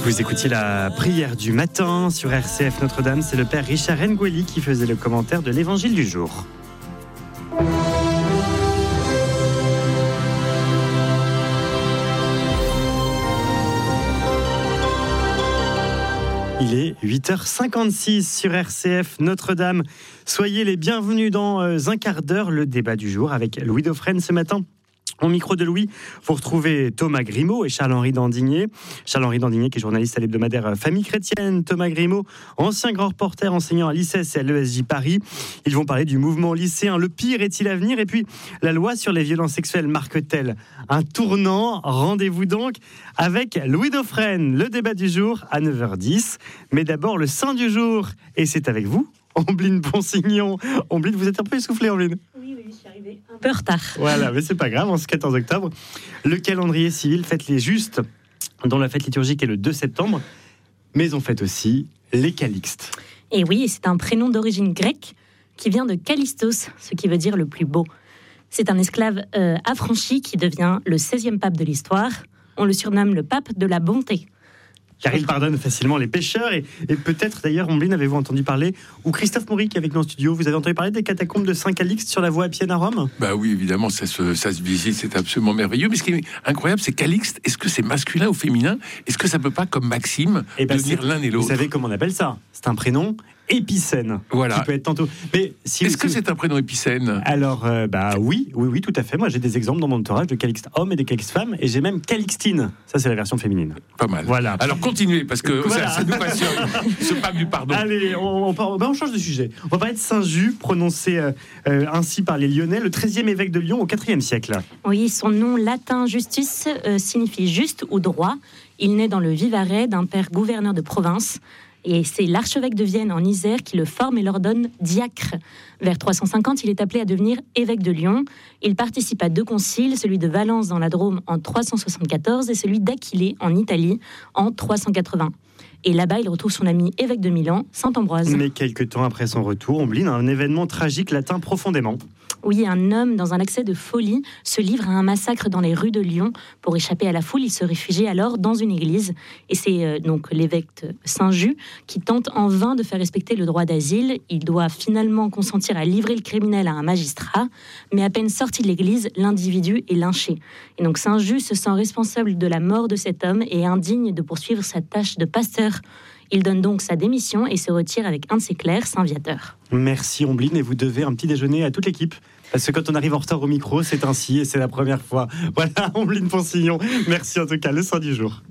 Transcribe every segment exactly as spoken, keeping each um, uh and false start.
Vous écoutiez la prière du matin sur R C F Notre-Dame. C'est le père Richard Ngueli qui faisait le commentaire de l'évangile du jour. Il est huit heures cinquante-six sur R C F Notre-Dame. Soyez les bienvenus dans un quart d'heure, le débat du jour avec Louis Dauphren ce matin. Au micro de Louis, vous retrouvez Thomas Grimaud et Charles-Henri Dandigné. Charles-Henri Dandigné, qui est journaliste à l'hebdomadaire Famille Chrétienne. Thomas Grimaud, ancien grand reporter enseignant à l'I C E S et à l'E S J Paris. Ils vont parler du mouvement lycéen. Le pire est-il à venir ? Et puis, la loi sur les violences sexuelles marque-t-elle un tournant ? Rendez-vous donc avec Louis Dauphren. Le débat du jour à neuf heures dix. Mais d'abord, le saint du jour. Et c'est avec vous, Ombline Ponsignon. Ombline, vous êtes un peu essoufflée, Ombline ? Oui, oui, je suis arrivée un peu en retard. Voilà, mais c'est pas grave, en ce quatorze octobre. Le calendrier civil fête les justes, dont la fête liturgique est le deux septembre. Mais on fête aussi les calixtes. Et oui, c'est un prénom d'origine grecque qui vient de Callistos, ce qui veut dire le plus beau. C'est un esclave euh, affranchi qui devient le seizième pape de l'histoire. On le surnomme le pape de la bonté. Car il pardonne facilement les pécheurs. Et, et peut-être, d'ailleurs, Ombline, avez-vous entendu parler, ou Christophe Maury, qui est avec nous en studio, vous avez entendu parler des catacombes de Saint-Calixte sur la voie Appienne à Rome ? Bah oui, évidemment, ça se, ça se visite, c'est absolument merveilleux. Mais ce qui est incroyable, c'est Calixte, est-ce que c'est masculin ou féminin ? Est-ce que ça peut pas, comme Maxime, et ben devenir l'un et l'autre ? Vous savez comment on appelle ça ? C'est un prénom épicène. Voilà. Qui peut être tantôt. Mais si Est-ce vous... que c'est un prénom épicène ? Alors, euh, bah oui, oui, oui, tout à fait. Moi, j'ai des exemples dans mon entourage de Calixte homme et de Calixte femme, et j'ai même Calixtine. Ça, c'est la version féminine. Pas mal. Voilà. Alors, continuez, parce que voilà. ça, ça nous passionne. Ce pape du pardon. Allez, on, on, on, bah on change de sujet. On va parler de Saint-Just, prononcé euh, euh, ainsi par les Lyonnais, le treizième évêque de Lyon au quatrième siècle. Oui, son nom latin Justus euh, signifie juste ou droit. Il naît dans le Vivarais d'un père gouverneur de province. Et c'est l'archevêque de Vienne en Isère qui le forme et l'ordonne diacre. Vers trois cent cinquante, il est appelé à devenir évêque de Lyon. Il participe à deux conciles, celui de Valence dans la Drôme en trois cent soixante-quatorze et celui d'Aquilée en Italie en trois cent quatre-vingts. Et là-bas, il retrouve son ami évêque de Milan, saint Ambroise. Mais quelques temps après son retour, Ombline, un événement tragique l'atteint profondément. Oui, un homme, dans un accès de folie, se livre à un massacre dans les rues de Lyon. Pour échapper à la foule, il se réfugie alors dans une église. Et c'est euh, donc l'évêque Saint-Just qui tente en vain de faire respecter le droit d'asile. Il doit finalement consentir à livrer le criminel à un magistrat. Mais à peine sorti de l'église, l'individu est lynché. Et donc Saint-Just se sent responsable de la mort de cet homme et indigne de poursuivre sa tâche de pasteur. Il donne donc sa démission et se retire avec un de ses clercs, Saint Viateur. Merci Ombline, et vous devez un petit déjeuner à toute l'équipe. Parce que quand on arrive en retard au micro, c'est ainsi et c'est la première fois. Voilà, Ombline Ponsignon. Merci en tout cas, le saint du jour.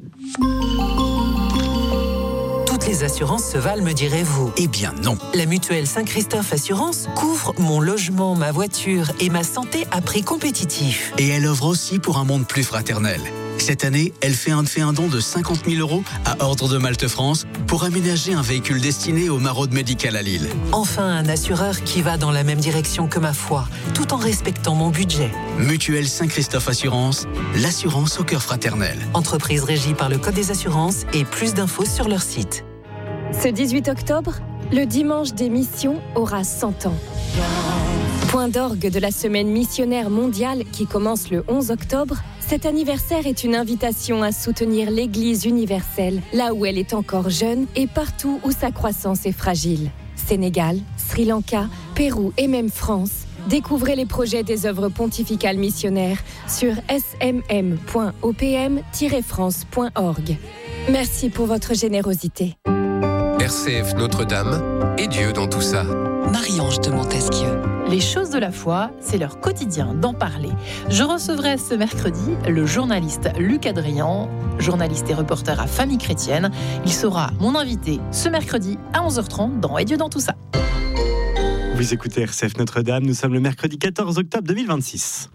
Toutes les assurances se valent, me direz-vous. Eh bien non. La mutuelle Saint-Christophe Assurance couvre mon logement, ma voiture et ma santé à prix compétitif. Et elle œuvre aussi pour un monde plus fraternel. Cette année, elle fait un, fait un don de cinquante mille euros à Ordre de Malte France pour aménager un véhicule destiné aux maraudes médicales à Lille. Enfin, un assureur qui va dans la même direction que ma foi, tout en respectant mon budget. Mutuelle Saint-Christophe Assurance, l'assurance au cœur fraternel. Entreprise régie par le Code des assurances et plus d'infos sur leur site. Ce dix-huit octobre, le dimanche des missions aura cent ans. Point d'orgue de la semaine missionnaire mondiale qui commence le onze octobre, cet anniversaire est une invitation à soutenir l'Église universelle, là où elle est encore jeune et partout où sa croissance est fragile. Sénégal, Sri Lanka, Pérou et même France. Découvrez les projets des œuvres pontificales missionnaires sur s m m point o p m tiret france point org. Merci pour votre générosité. R C F Notre-Dame et Dieu dans tout ça. Marie-Ange de Montesquieu. Les choses de la foi, c'est leur quotidien d'en parler. Je recevrai ce mercredi le journaliste Luc Adrian, journaliste et reporter à Famille Chrétienne. Il sera mon invité ce mercredi à onze heures trente dans Et Dieu dans tout ça. Vous écoutez R C F Notre-Dame, nous sommes le mercredi quatorze octobre deux mille vingt-six.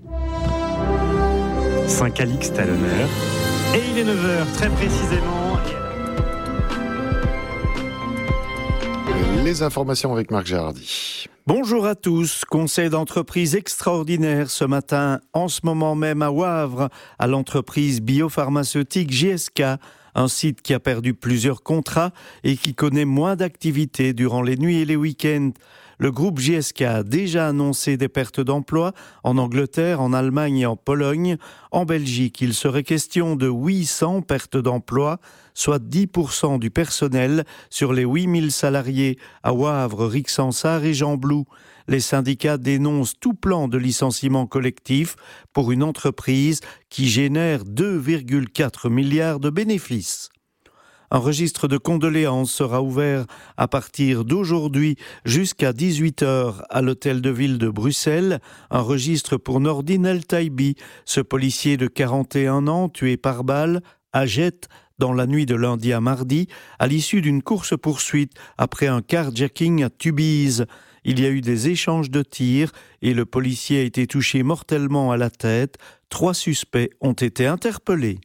Saint Calixte à l'honneur. Et il est neuf heures, très précisément. Les informations avec Marc Gérardi. Bonjour à tous. Conseil d'entreprise extraordinaire ce matin, en ce moment même à Wavre, à l'entreprise biopharmaceutique G S K, un site qui a perdu plusieurs contrats et qui connaît moins d'activité durant les nuits et les week-ends. Le groupe J S K a déjà annoncé des pertes d'emplois en Angleterre, en Allemagne et en Pologne. En Belgique, il serait question de huit cents pertes d'emplois, soit dix pour cent du personnel sur les huit mille salariés à Wavre, Rixensart et Gembloux. Les syndicats dénoncent tout plan de licenciement collectif pour une entreprise qui génère deux virgule quatre milliards de bénéfices. Un registre de condoléances sera ouvert à partir d'aujourd'hui jusqu'à dix-huit heures à l'hôtel de ville de Bruxelles. Un registre pour Nordin El Taibi, ce policier de quarante et un ans tué par balle à Jette dans la nuit de lundi à mardi à l'issue d'une course-poursuite après un carjacking à Tubize. Il y a eu des échanges de tirs et le policier a été touché mortellement à la tête. Trois suspects ont été interpellés.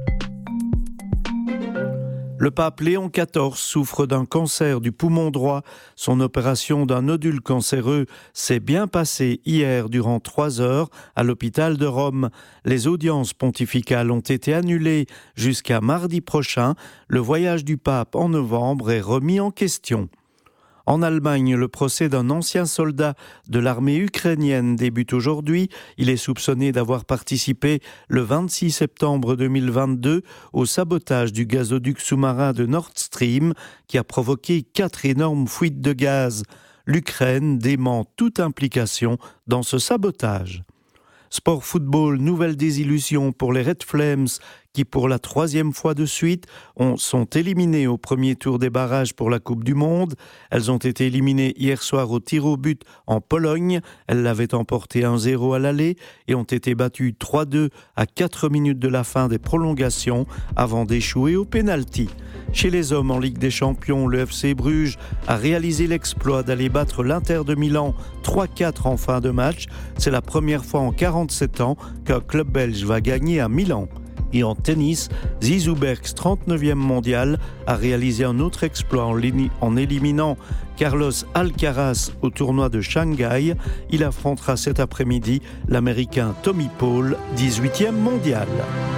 Le pape Léon quatorze souffre d'un cancer du poumon droit. Son opération d'un nodule cancéreux s'est bien passée hier durant trois heures à l'hôpital de Rome. Les audiences pontificales ont été annulées jusqu'à mardi prochain. Le voyage du pape en novembre est remis en question. En Allemagne, le procès d'un ancien soldat de l'armée ukrainienne débute aujourd'hui. Il est soupçonné d'avoir participé le vingt-six septembre deux mille vingt-deux au sabotage du gazoduc sous-marin de Nord Stream qui a provoqué quatre énormes fuites de gaz. L'Ukraine dément toute implication dans ce sabotage. Sport football, nouvelle désillusion pour les Red Flames qui, pour la troisième fois de suite, ont, sont éliminées au premier tour des barrages pour la Coupe du Monde. Elles ont été éliminées hier soir au tir au but en Pologne. Elles l'avaient emporté un zéro à l'aller et ont été battues trois deux à quatre minutes de la fin des prolongations avant d'échouer au pénalty. Chez les hommes en Ligue des Champions, le F C Bruges a réalisé l'exploit d'aller battre l'Inter de Milan trois quatre en fin de match. C'est la première fois en quarante-sept ans qu'un club belge va gagner à Milan. Et en tennis, Zizou Bergs, trente-neuvième mondial, a réalisé un autre exploit en, ligne, en éliminant Carlos Alcaraz au tournoi de Shanghai. Il affrontera cet après-midi l'Américain Tommy Paul, dix-huitième mondial.